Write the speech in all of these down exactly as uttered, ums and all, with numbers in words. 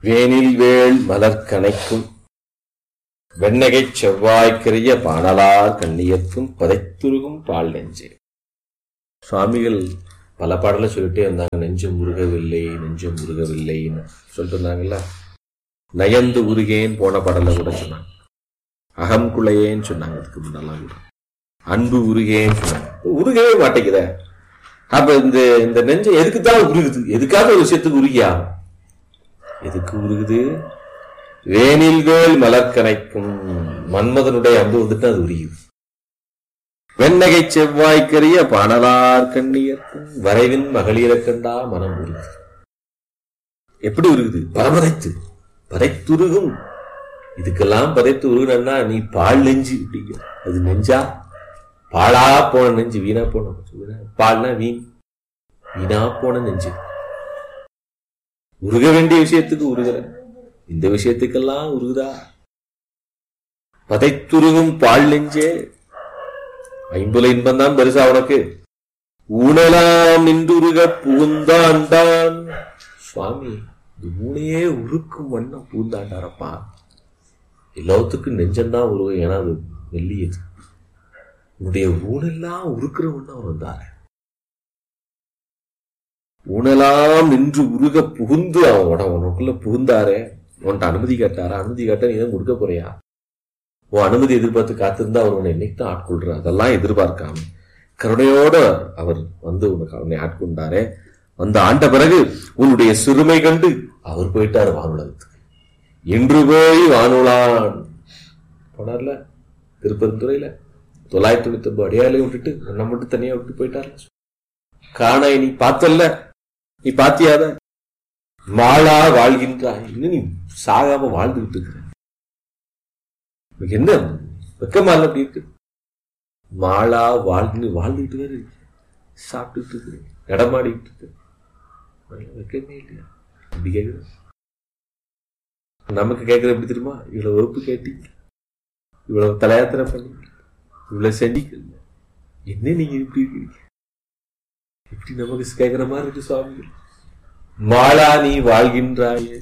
வேனில் வேள் மலர்கணைக்கும் வெண்ணகைச் செவ்வாய்க்கிரிய பாணலார் கண்ணியத்தும் பதைத்துருகும் பால் நெஞ்சே. சுவாமிகள் பல பாடல சொல்லிட்டே இருந்தாங்க. நெஞ்சம் உருகவில்லை, நெஞ்சம் உருகவில்லைன்னு சொல்லிட்டு இருந்தாங்கல்ல. நயந்து உருகேன்னு போன பாடல கூட சொன்னாங்க. அகம் குலையேன்னு சொன்னாங்க. அதுக்கு முன்னெல்லாம் கூட அன்பு உருகேன்னு சொன்னாங்க. உருகவே மாட்டேங்குத. அப்ப இந்த இந்த நெஞ்சம் எதுக்குதான் உருகுது? எதுக்காக ஒரு விஷயத்துக்கு உருகியா? எதுக்கு உருகுது? வேனில் வேள் மலர்கணைக்கும் மன்மதனுடைய அன்பு வந்துட்டு அது உருகுது. வெண்ணகை செவ்வாய்க்கரிய பாணலார் கண்ணியர்க்கும் வரைவின் மகளிரை கண்டா மனம் உருகுது. எப்படி உருகுது? பரமதைத்து பதைத்துருகும். இதுக்கெல்லாம் பதைத்து உருகுனா நீ பால் நெஞ்சு. அது நெஞ்சா? பாழா போன நெஞ்சு, வீணா போன. பால்னா வீண், வீணா போன நெஞ்சு. உருக வேண்டிய விஷயத்துக்கு உருகுற, இந்த விஷயத்துக்கெல்லாம் உருகுதா? பதைத்துருகும் பால் நெஞ்சே. ஐம்புல இன்பம் தான் பெருசா உனக்கு. ஊனலாம் நின்றுருக புகுந்தாண்டான். சுவாமி இந்த ஊனையே உருக்கும் வண்ணம் பூந்தாண்டாரப்பா. எல்லாத்துக்கும் நெஞ்சம்தான் உருவம். ஏன்னா அது வெள்ளியது. உன்னுடைய ஊனெல்லாம் உருக்குற வண்ணம் அவர் வந்தாரு. ஊனெல்லாம் நின்று உருக புகுந்து அவன் உனக்குள்ள புகுந்தாரே. உன்ட்ட அனுமதி கேட்டாரா? அனுமதி கேட்டா நீ தான் கொடுக்க போறியா? உன் அனுமதி எதிர்பார்த்து காத்திருந்தா அவர் உன்னை என்னைக்கு தான் ஆட்கொள்ற? அதெல்லாம் எதிர்பார்க்காம கருணையோட அவர் வந்து உனக்கு அவனை ஆட்கொண்டாரே. வந்து ஆண்ட பிறகு உன்னுடைய சிறுமை கண்டு அவர் போயிட்டாரு வானுலகத்துக்கு. இன்று போய் வானுலான் போனார்ல திருப்பெருந்துறையில. தொள்ளாயிரத்தி தொண்ணூத்தி ஒன்பது அடியாலையும் விட்டுட்டு உன்னை மட்டும் தனியா விட்டு போயிட்டார். காணாய் நீ பார்த்தல்ல, நீ பாத்தியாத? மாளா வாழ்கின்றாய். இன்னும் நீ சாகாம வாழ்ந்துகிட்டு இருக்கிற. என்ன வெக்கமா அப்படி இருக்கு? மாளா வாழ்ந்து வாழ்ந்துகிட்டு வேற சாப்பிட்டுட்டு இருக்கு, நடமாடிட்டு இருக்கு. வெக்கமே இல்லையா? அப்படி கேக்குற. நமக்கு கேட்கறது எப்படி தெரியுமா? இவ்வளவு வகுப்பு கேட்டீங்க, இவ்வளவு தலையாத்திரை பண்ணீங்க, இவ்வளவு செடிக்கல, என்ன நீங்க இப்படி இருக்கீங்க? இப்படி நமக்கு கேட்கிற மாதிரி இருக்கு சுவாமி. மாளா நீ வாழ்கின்றாயே,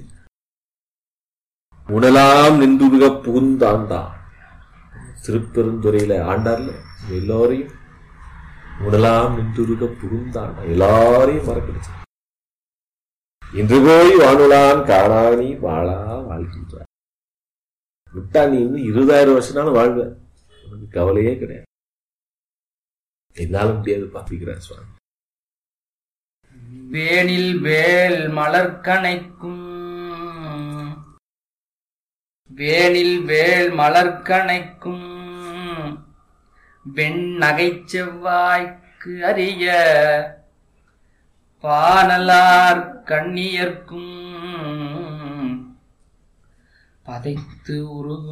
உணலாம் நின்றுருக புகுந்தாண்டா. திருப்பெருந்துறையில ஆண்டார்ல எல்லாரையும் உணலாம் நின்றுருக புகுந்தாண்டா, எல்லாரையும் மறக்கடிச்சு. இன்று போய் வானுலான் காணா நீ வாழா வாழ்கின்றாய். விட்டா நீ இன்னும் இருபதாயிரம் வருஷம்னாலும் வாழ்வ, உனக்கு கவலையே கிடையாது. என்னால முடியாது பாப்பிக்கிறார் சுவாமி. வேனில் வேள் மலர்கணைக்கும் வேனில் வேள் மலர்கணைக்கும் வெண்ணகை செவ்வாய்க்கு அறிய பாணலார் கண்ணியர்க்கும் பதைத்து உருகும்